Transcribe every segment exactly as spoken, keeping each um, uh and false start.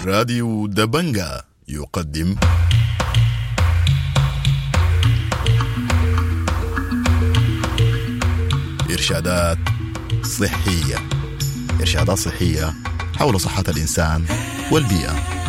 راديو دبنجا يقدم إرشادات صحية إرشادات صحية حول صحة الإنسان والبيئة.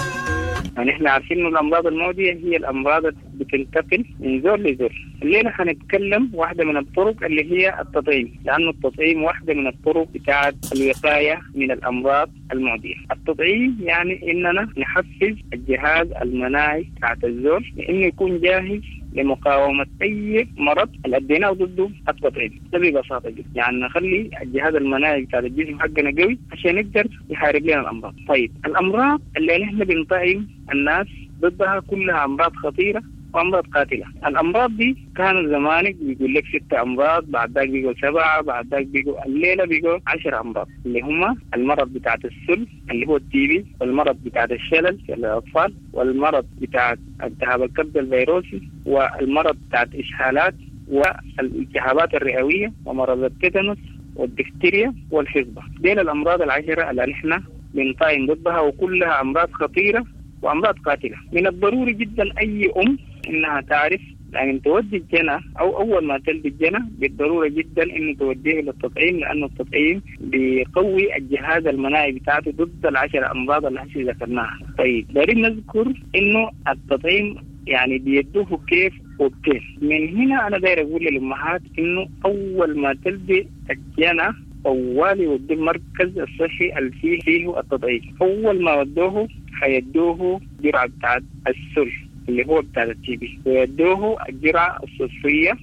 يعني احنا عارفين ان الامراض المعدية هي الامراض اللي بتنتقل من زور لزور. الليلة هنتكلم واحدة من الطرق اللي هي التطعيم، لانه التطعيم واحدة من الطرق بتاعت الوقاية من الامراض المعدية. التطعيم يعني اننا نحفز الجهاز المناعي بتاعت الزور لانه يكون جاهز لمقاومة أي مرض اللي أديناه ضده التطعيم. ده ببساطة جدا، يعني نخلي الجهاز المناعي بتاع الجسم حقنا قوي عشان يقدر يحارب لنا الأمراض. طيب الأمراض اللي نحن بنطعم الناس ضدها كلها أمراض خطيرة وأمراض قاتلة. الأمراض دي كانوا زمانك بيقول لك ستة أمراض، بعد ذاك بيقول سبعة، بعد ذاك بيقول الليلة بيقول عشر أمراض اللي هما المرض بتاع السل اللي هو التي بي، والمرض بتاع الشلل في الأطفال، والمرض بتاع التهاب الكبد الفيروسي، والمرض بتاع الإسهالات، والالتهابات الرئوية، ومرض التيتانوس والدفتيريا والحصبة. دي الأمراض العشرة اللي نحن بنطعم ضدها، وكلها أمراض خطيرة وأمراض قاتلة. من الضروري جدا أي أم إنها تعرف يعني تودي الجنة أو أول ما تلد الجنة بالضرورة جدا إنه توديه للتطعيم، لأنه التطعيم بيقوي الجهاز المناعي بتاعته ضد العشر أمراض اللي هسه ذكرناها. طيب دارين نذكر إنه التطعيم يعني بيدوه كيف وكيف. من هنا أنا داير أقول للأمهات إنه أول ما تلد الجنة أول يودي المركز الصحي اللي فيه فيه التطعيم. أول ما ودوه حيدوه جرعة بتاعت السل اللي هو بتاع التي بي، ويدوه الجرعة الصفرية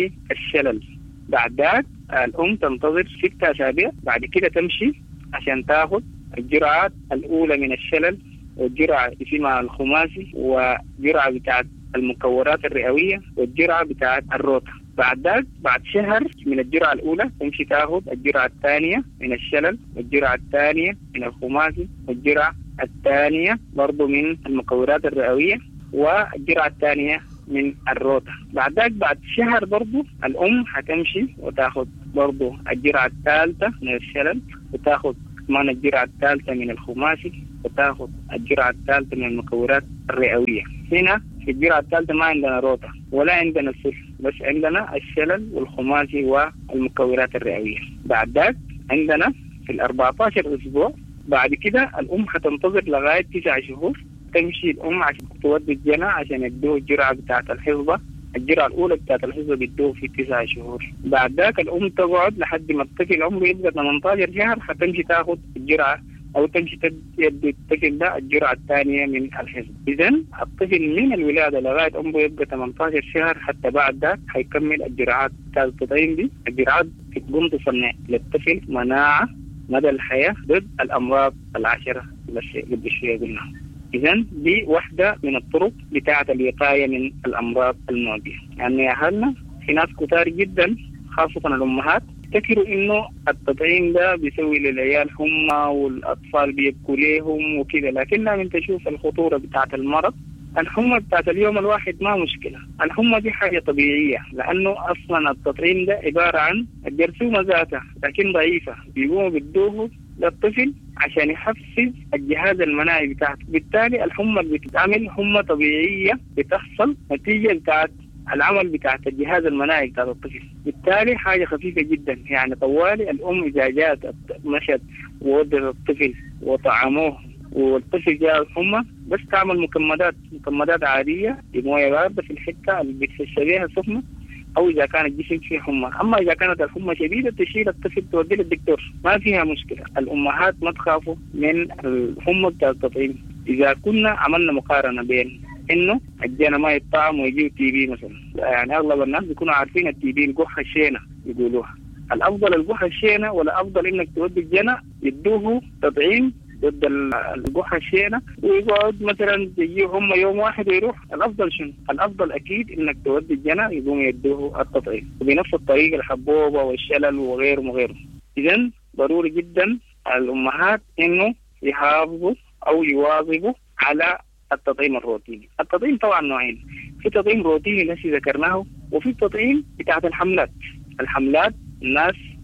للشلل. بعد ذلك الأم تنتظر ستة أسابيع، بعد كده تمشي عشان تاخد الجرعات الأولى من الشلل، والجرعة اسمها الخماسي، وجرعة بتاعت المكورات الرئوية، والجرعة بتاعت الروتا. بعد ذلك بعد شهر من الجرعة الأولى تمشي تاخد الجرعة الثانية من الشلل، والجرعة الثانية من الخماسي، والجرعة الثانية برضو من المكورات الرئوية، والجرعة الثانية من الروتا. بعد ذلك بعد شهر برضو الأم هتمشي وتاخد برضو الجرعة الثالثة من الشلل، وتاخد كمان الجرعة الثالثة من الخماسي، وتاخد الجرعة الثالثة من المكورات الرئوية. هنا في الجرعة الثالثة ما عندنا روتا ولا عندنا السل، بس عندنا الشلل والخماسي والمكورات الرئوية. بعد ذلك عندنا في الأربعة عشر أسبوع بعد كده الأم هتنتظر لغاية تسعة شهور، تمشي الأم عشان تودي الجنة عشان يدوه الجرعة بتاعة الحصبة. الجرعة الأولى بتاعة الحصبة بيدوه في تسعة شهور. بعد ذاك الأم تقعد لحد ما الطفل عمره يبقى ثمانية عشر شهر، هتمشي تاخد الجرعة أو تمشي تدي الطفل ده الجرعة الثانية من الحصبة. إذن الطفل من الولادة لغاية عمره يبقى ثمانية عشر شهر، حتى بعد ذاك هيكمل الجرعات بتاعة التطعيم دي. الجرعات بتقوم تصنع للطفل مناعة مدى الحياة ضد الأمراض العشرة اللي قبل شوية قلناها. إذن دي واحدة من الطرق بتاعة الوقاية من الأمراض المعدية. يعني يا أهلنا في ناس كتار جدا خاصة الأمهات تفكروا إنه التطعيم ده بيسوي للعيال حمى والأطفال بيبكوا ليهم وكذا، لكننا من تشوف الخطورة بتاعة المرض. الحمى بتاعة اليوم الواحد ما مشكلة، الحمى دي حاجة طبيعية، لأنه أصلا التطعيم ده عبارة عن الجرثومة ذاتها لكن ضعيفة، بيقوموا بدوه للطفل عشان يحفز الجهاز المناعي بتاعته. بالتالي الحمى اللي بتتعمل حمى طبيعية بتحصل نتيجة بتاعت العمل بتاعت الجهاز المناعي بتاعت الطفل. بالتالي حاجة خفيفة جدا. يعني طوالي الأم إذا جاءت مشت وودت الطفل وطعموه والطفل جاء الحمى، بس تعمل مكمدات مكمدات عادية بموية باردة في الحتة اللي بتشبيها سخنة، أو إذا كان الجسم فيه حمى. أما إذا كانت الحمى شديدة تشيل الطفل توديه للدكتور، ما فيها مشكلة. الأمهات ما تخافوا من الحمى بتاع التطعيم. إذا كنا عملنا مقارنة بين إنه الجنة ما يطعم ويجيو تي بي مثلا، يعني أغلب الناس بيكونوا عارفين التي بي القحة الشينة يقولوها. الأفضل القحة الشينة ولا أفضل إنك تودي الجنة يدوه تطعيم ضد القحة الشينة ويقعد مثلا يجيه هم يوم واحد ويروح؟ الأفضل شنو؟ الأفضل أكيد إنك تودي الجنة يقوم يدوه التطعيم وبنفس الطريقة الحبوبة والشلل وغيره وغيره. إذن ضروري جدا الأمهات إنه يحافظوا أو يواظبوا على التطعيم الروتيني. التطعيم طبعا نوعين، في تطعيم روتيني الذي ذكرناه، وفي تطعيم بتاعت الحملات. الحملات الناس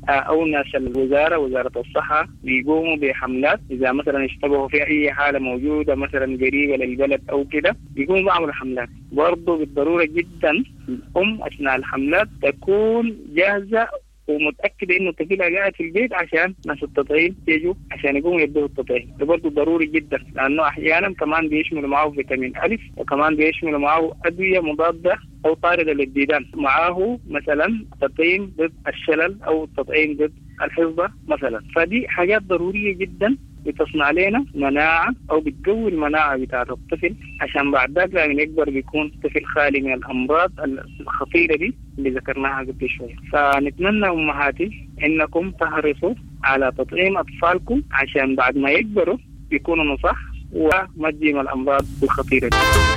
أو ناس الوزارة وزارة الصحة بيقوموا بحملات إذا مثلا اشتبهوا في أي حالة موجودة مثلا قريبة للبلد أو كده، بيقوموا بعملوا حملات. برضو بالضرورة جدا الأم أثناء الحملات تكون جاهزة ومتأكدة إنه طفلها قاعد في البيت عشان ناس التطعيم يجوا عشان يقوموا يدوه التطعيم. ده برضه ضروري جدا، لأنه أحيانا كمان بيشملوا معه فيتامين ألف، وكمان بيشملوا معه أدوية مضادة أو طاردة للديدان، معه مثلا تطعيم ضد الشلل أو تطعيم ضد الحصبة مثلا. فدي حاجات ضرورية جدا بتصنع لنا مناعة أو بتقوي المناعة بتاعت الطفل، عشان بعد ذلك لما يكبر بيكون طفل خالي من الأمراض الخطيرة دي اللي ذكرناها قبل شوية. فنتمنى أمهاتي إنكم تحرصوا على تطعيم أطفالكم عشان بعد ما يكبروا يكونوا نصح وما تجيهم الأمراض الخطيرة دي.